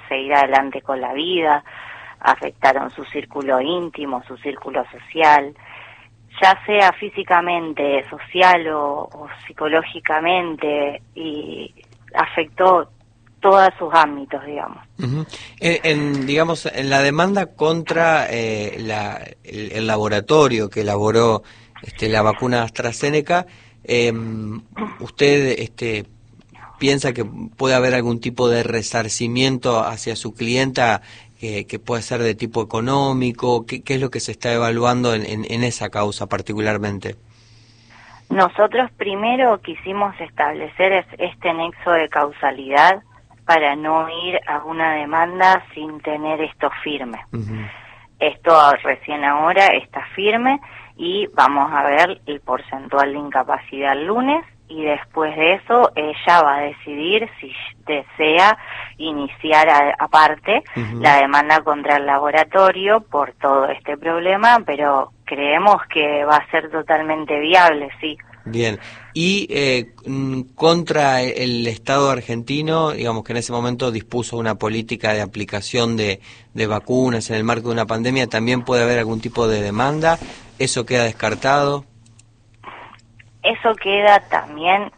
seguir adelante con la vida, afectaron su círculo íntimo, su círculo social, ya sea físicamente, social o psicológicamente, y afectó todos sus ámbitos, digamos. Uh-huh. Digamos, en la demanda contra el laboratorio que elaboró la vacuna AstraZeneca, ¿usted piensa que puede haber algún tipo de resarcimiento hacia su clienta que puede ser de tipo económico? ¿Qué es lo que se está evaluando en esa causa particularmente? Nosotros primero quisimos establecer este nexo de causalidad para no ir a una demanda sin tener esto firme. Uh-huh. Esto recién ahora está firme y vamos a ver el porcentual de incapacidad el lunes, y después de eso ella va a decidir si desea iniciar aparte uh-huh. la demanda contra el laboratorio por todo este problema, pero creemos que va a ser totalmente viable, sí. Bien, y contra el Estado argentino, digamos que en ese momento dispuso una política de aplicación de vacunas en el marco de una pandemia, ¿también puede haber algún tipo de demanda? ¿Eso queda descartado? Eso queda también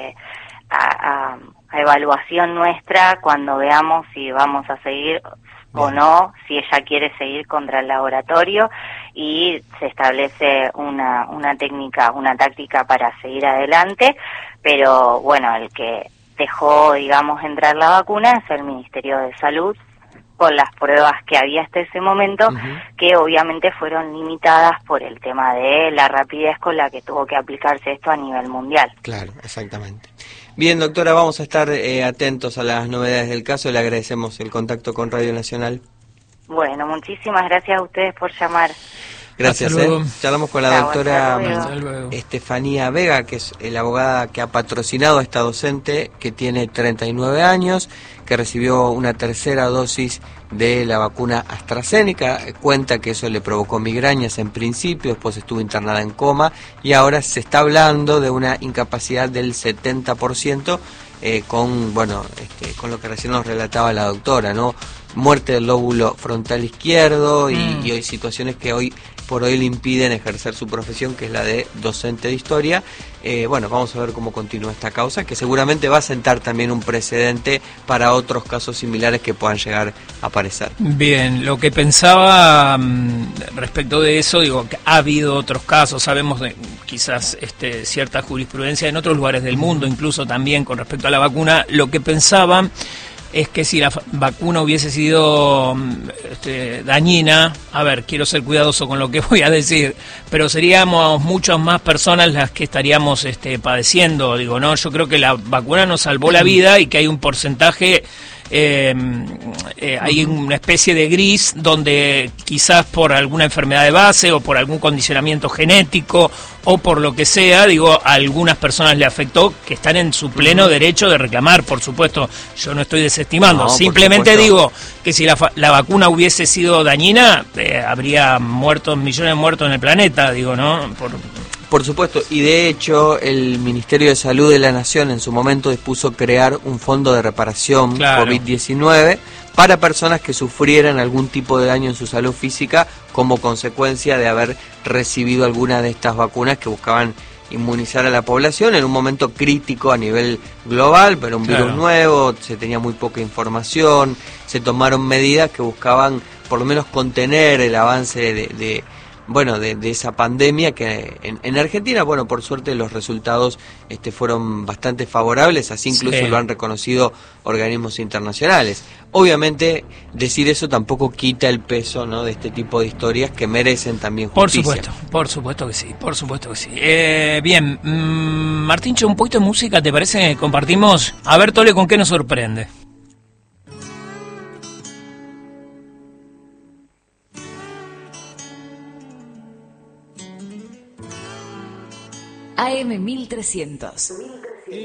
a evaluación nuestra cuando veamos si vamos a seguir o no, si ella quiere seguir contra el laboratorio, y se establece una técnica, una táctica para seguir adelante, pero bueno, el que dejó, digamos, entrar la vacuna es el Ministerio de Salud, con las pruebas que había hasta ese momento, uh-huh. que obviamente fueron limitadas por el tema de la rapidez con la que tuvo que aplicarse esto a nivel mundial. Claro, exactamente. Bien, doctora, vamos a estar atentos a las novedades del caso. Le agradecemos el contacto con Radio Nacional. Bueno, muchísimas gracias a ustedes por llamar. Gracias. Charlamos con la doctora Estefanía Vega, que es la abogada que ha patrocinado a esta docente, que tiene 39 años, que recibió una tercera dosis de la vacuna AstraZeneca. Cuenta que eso le provocó migrañas en principio, después estuvo internada en coma, y ahora se está hablando de una incapacidad del 70%, con lo que recién nos relataba la doctora, ¿no? Muerte del lóbulo frontal izquierdo y hay situaciones que hoy por hoy le impiden ejercer su profesión, que es la de docente de historia. Vamos a ver cómo continúa esta causa, que seguramente va a sentar también un precedente para otros casos similares que puedan llegar a aparecer. Bien, lo que pensaba respecto de eso, digo, que ha habido otros casos, sabemos de quizás cierta jurisprudencia en otros lugares del mundo, incluso también con respecto a la vacuna. Lo que pensaba es que si la vacuna hubiese sido dañina, a ver, quiero ser cuidadoso con lo que voy a decir, pero seríamos muchas más personas las que estaríamos padeciendo, digo, ¿no? Yo creo que la vacuna nos salvó la vida y que hay un porcentaje, hay una especie de gris donde quizás por alguna enfermedad de base o por algún condicionamiento genético o por lo que sea, digo, a algunas personas le afectó, que están en su pleno derecho de reclamar, por supuesto. Yo no estoy desestimando, simplemente digo que si la vacuna hubiese sido dañina, habría millones de muertos en el planeta, digo, ¿no? Por supuesto, y de hecho el Ministerio de Salud de la Nación en su momento dispuso crear un fondo de reparación COVID-19 para personas que sufrieran algún tipo de daño en su salud física como consecuencia de haber recibido alguna de estas vacunas que buscaban inmunizar a la población en un momento crítico a nivel global, pero un virus nuevo, se tenía muy poca información, se tomaron medidas que buscaban por lo menos contener el avance de esa pandemia, que en Argentina, por suerte los resultados fueron bastante favorables, así incluso lo han reconocido organismos internacionales. Obviamente decir eso tampoco quita el peso, ¿no?, de este tipo de historias que merecen también justicia. Por supuesto que sí. Bien, Martíncho, un poquito de música, ¿te parece? Compartimos. A ver, Tole, ¿con qué nos sorprende? AM 1300.